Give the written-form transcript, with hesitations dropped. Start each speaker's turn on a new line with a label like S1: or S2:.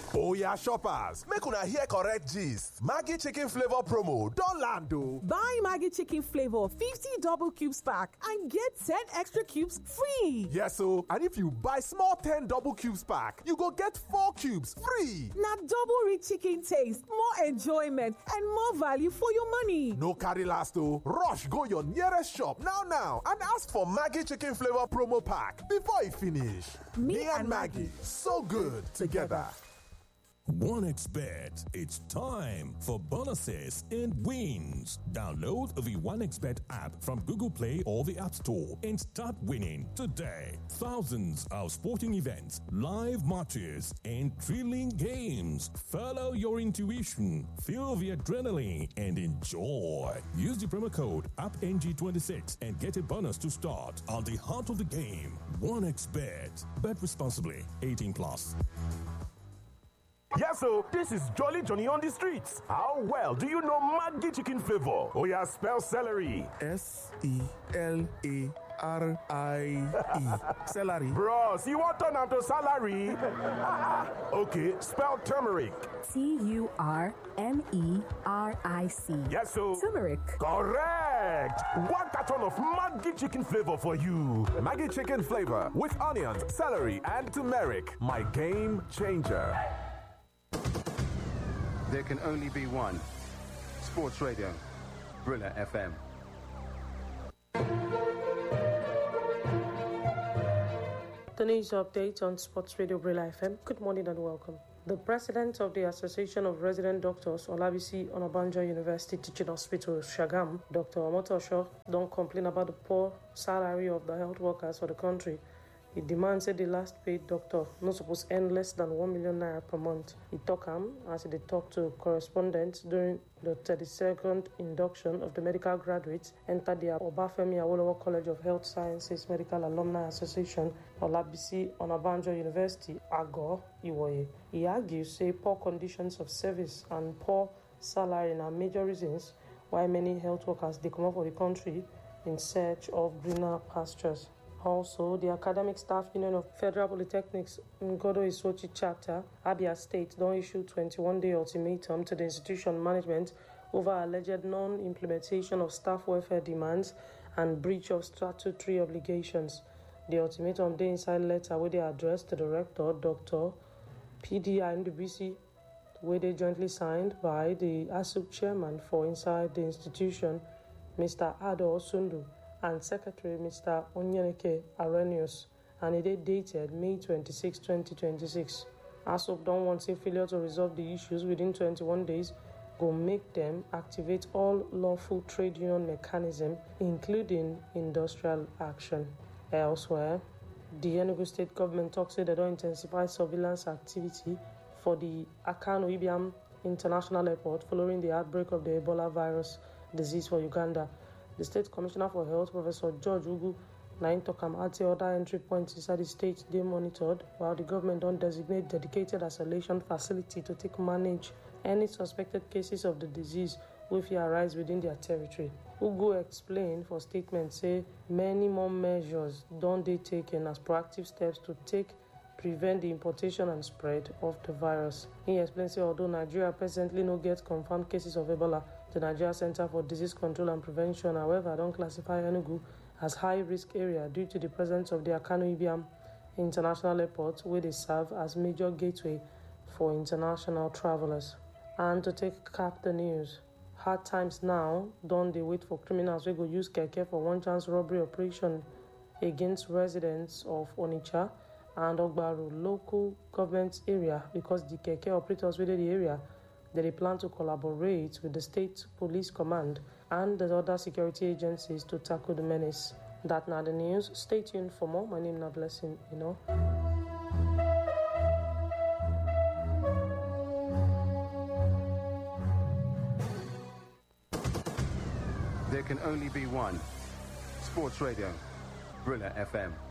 S1: Oya shoppers, make una hear correct gist. Maggi chicken flavor promo don land o.
S2: Buy Maggi chicken flavor 50 double cubes pack and get 10 extra cubes free.
S1: Yes o, and if you buy small 10 double cubes pack, you go get 4 cubes free.
S2: Na double rich chicken taste, more enjoyment and more value for your money.
S1: No carry last o. Rush go your nearest shop now and ask for Maggi chicken flavor promo pack before e finish. Me and Maggi, so good together.
S3: 1xBet, it's time for bonuses and wins. Download the 1xBet app from Google Play or the App Store and start winning today. Thousands of sporting events, live matches, and thrilling games. Follow your intuition, feel the adrenaline, and enjoy. Use the promo code AppNG26 and get a bonus to start on the heart of the game. 1xBet. Bet responsibly. 18+.
S4: Yes, so this is Jolly Johnny on the streets. How well do you know Maggi chicken flavor? Oh yeah, spell celery.
S5: S-E-L-A-R-I-E. Celery.
S4: Bros, you want turn to salary? Okay, spell turmeric.
S6: T-U-R-M-E-R-I-C.
S4: Yes, so
S6: turmeric.
S4: Correct. 1 carton of Maggi chicken flavor for you.
S1: Maggi chicken flavor with onions, celery, and turmeric. My game changer.
S7: There can only be one. Sports Radio, Brilla FM.
S8: The news update on Sports Radio Brilla FM. Good morning and welcome. The president of the Association of Resident Doctors, Olabisi Onabanjo University Teaching Hospital, Shagam, Dr. Omotosho, don't complain about the poor salary of the health workers for the country. He demands that the last paid doctor not supposed to earn less than 1 million naira per month. He talk as he talked to correspondents during the 32nd induction of the medical graduates entered the Obafemi Awolowo College of Health Sciences Medical Alumni Association, Olabisi Onabanjo University, Agor, Iwoye. He argues say poor conditions of service and poor salary are major reasons why many health workers they come up for the country in search of greener pastures. Also, the Academic Staff Union of Federal Polytechnics Ngodo Isochi Chapter, Abia State, don't issue 21-day ultimatum to the institution management over alleged non-implementation of staff welfare demands and breach of statutory obligations. The ultimatum they inside letter where they addressed to the rector, Dr. P.D.I. Ndubisi, where they jointly signed by the ASUP chairman for inside the institution, Mr. Ado Osundu, and Secretary Mr. Onyeneke Arrhenius, and it is dated May 26, 2026. ASOP don't want a failure to resolve the issues within 21 days go make them activate all lawful trade union mechanism, including industrial action. Elsewhere, the Enugu State government talks that they don't intensify surveillance activity for the Akano Ibiam International Airport following the outbreak of the Ebola virus disease for Uganda. The State Commissioner for Health, Professor George Ugu, Tokam adds other entry points inside the state they monitored, while the government don't designate dedicated isolation facility to take manage any suspected cases of the disease if it arise within their territory. Ugu explained for statement say many more measures don't they taken as proactive steps to prevent the importation and spread of the virus. He explains that although Nigeria presently no get confirmed cases of Ebola, the Nigeria Center for Disease Control and Prevention, however, don't classify Enugu as high-risk area due to the presence of the Akano Ibiam International Airport, where they serve as major gateway for international travelers. And to take cap the news, hard times now, don't they wait for criminals who go use keke for one chance robbery operation against residents of Onitsha and Ogbaru local government area because the keke operators within the area they plan to collaborate with the State Police Command and the other security agencies to tackle the menace. That now the news. Stay tuned for more. My name is Blessing,
S7: There can only be one. Sports Radio, Brilla FM.